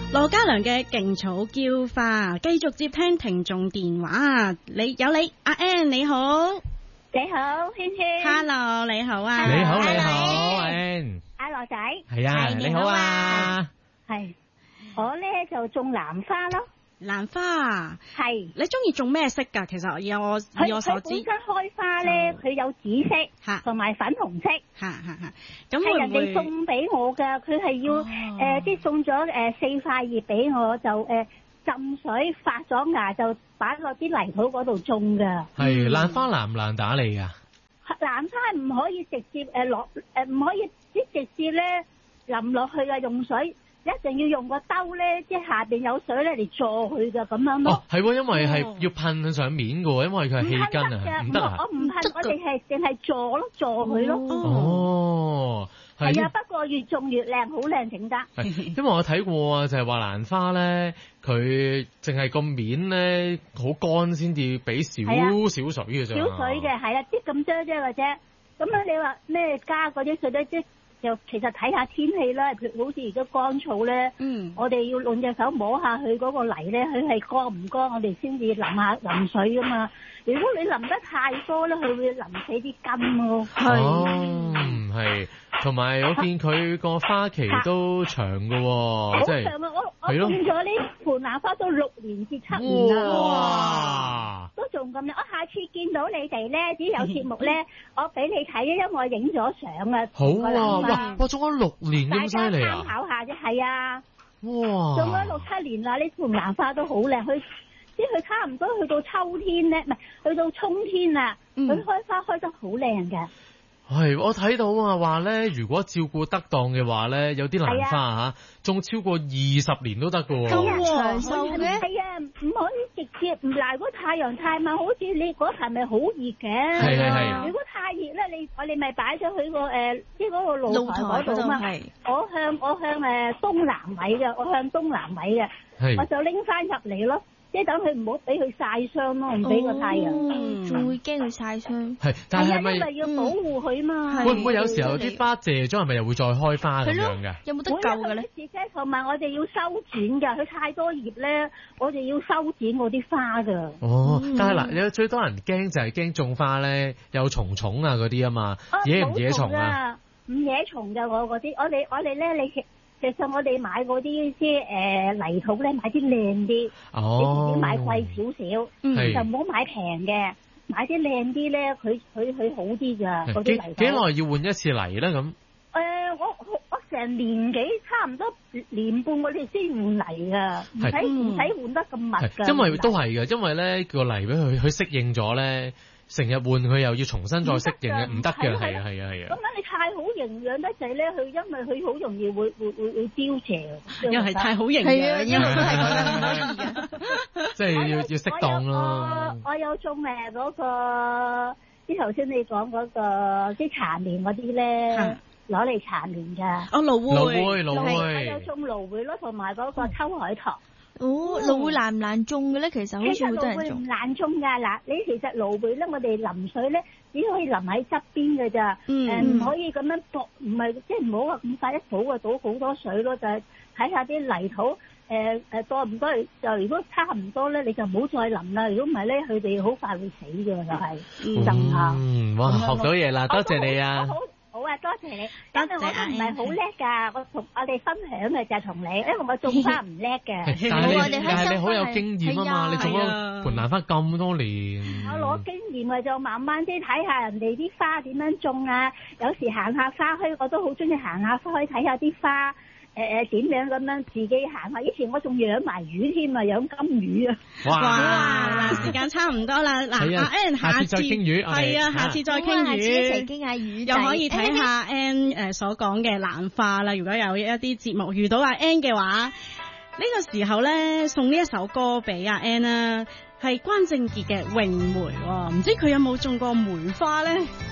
羅嘉良嘅勁草嬌花，繼續接聽聽眾電話。你阿 Ann 你好， 你好，圈圈 ，Hello 你好啊， 你好阿 Ann， 阿羅仔， 係啊，你好啊， 係我咧就種蘭花咯， 蘭花係你中意種咩色噶？其實以我所知， 佢本身開花咧，佢有紫色同埋粉紅色， 咁係人哋送俾我噶，佢係要即係送咗4塊葉俾我，就浸水發咗芽，就擺落啲泥土嗰度種噶。 係蘭花難唔難打理噶？ 蘭花唔可以直接落唔可以直接咧淋落去噶，用水。一定要用個兜咧，即係下邊有水咧嚟助佢噶，咁樣咯。 哦，係，因為係要噴上面噶，因為佢係氣根啊，唔得啊。 我唔噴，我哋係淨係助佢咯。 哦， 係啊，不過越種越靚，好靚整得。 因為我睇過啊，就係話蘭花咧，佢淨係個面咧好乾先至俾少水嘅啫。少水嘅係啦，啲咁多啫或者。咁樣你話咩加嗰啲水咧？即就其實睇下天氣啦，譬如好似而家乾燥咧，我哋要用隻手摸下佢嗰個泥咧，佢係乾唔乾，我哋先至淋水噶嘛。如果你淋得太多咧，佢會淋死啲根咯。 係，同埋我見佢個花期都長㗎，即係好長啊！我種咗呢盆蘭花都6年至7年啦。哇！都仲咁樣，我下次見到你哋咧，只有節目咧，我俾你睇，因為我影咗相啊。 好啊！哇！種咗6年咁犀利啊！ 大家參考下啫，係啊。 哇！ 種咗6、7年啦，呢盆蘭花都好靚，佢差唔多去到秋天咧，唔係去到春天啦，佢開花開得好靚嘅。 係，我睇到啊，話咧，如果照顧得當嘅話咧，有啲蘭花種超過20年都得㗎喎。 咁長壽嘅？係啊，唔可以直接唔嗱，如果太陽太猛，好似你嗰排咪好熱嘅。係。如果太熱咧，我哋咪擺咗佢個即係嗰個露台嗰度嘛。我向東南位嘅，我向東南位嘅，我就拎翻入嚟咯。即係等佢唔好俾佢曬傷咯，唔俾個太陽。 仲會驚佢曬傷。 係，但係咪因為要保護佢嘛？ 會唔會有時候啲花謝咗，係咪又會再開花咁樣㗎？ 有冇得救嘅咧？ 同埋我哋要修剪㗎，佢太多葉咧，我哋要修剪嗰啲花㗎。 哦，但係嗱，有最多人驚就係驚種花咧有蟲蟲啊嗰啲啊嘛，惹唔惹蟲啊？ 唔惹蟲㗎，我嗰啲，我哋咧其實我哋買嗰啲即係泥土咧，買啲靚啲，你自己買貴少少，就唔好買平嘅，買啲靚啲咧，佢好啲㗎嗰啲泥土。 幾耐要換一次泥咧咁？ 我成年幾差唔多年半，我哋先換泥㗎，唔使換得咁密㗎。 因為都係㗎，因為咧個泥俾佢適應咗咧。成日換佢又要重新再適應嘅，唔得嘅，係啊。 咁樣你太好營養得滯咧，佢因為佢好容易會凋謝。 又係太好營養，因為都係覺得唔可以嘅。 即係要適當咯。 我有種嗰個，即頭先你講嗰個啲茶棉嗰啲咧，攞嚟茶棉㗎。 蘆薈， 我有種蘆薈咯，同埋嗰個秋海棠。 蘆薈難唔難種嘅咧？其實好似好多人種。其實蘆薈唔難種㗎。嗱，你其實蘆薈咧，我哋淋水咧，只可以淋喺側邊㗎咋。唔可以咁樣倒，唔係即係唔好話咁快一倒就倒好多水咯。就係睇下啲泥土多唔多，就如果差唔多咧，你就唔好再淋啦。如果唔係咧，佢哋好快會死㗎，就係浸下。 哇！學到嘢啦，多謝你啊！ 好啊，多謝你。但係我都唔係好叻㗎，我哋分享嘅就係同你，因為我種花唔叻嘅。 但係你好有經驗啊嘛，你種咗盆蘭花咁多年。 我攞經驗咪就慢慢啲睇下人哋啲花點樣種啊。有時行下花墟，我都好中意行下花墟睇下啲花。點樣咁樣自己行下？以前我仲養埋魚添啊，養金魚啊！ 哇！嗱，時間差唔多啦，嗱，阿 Ann 下次傾魚， 係啊，下次再傾魚， 下次一齊傾下魚， 又可以睇下 Ann 所講嘅蘭花啦。如果有一啲節目遇到阿 Ann 嘅話，呢個時候咧送呢一首歌俾阿 Ann 啦，係關正傑嘅《詠梅》喎，唔知佢有冇種過梅花咧？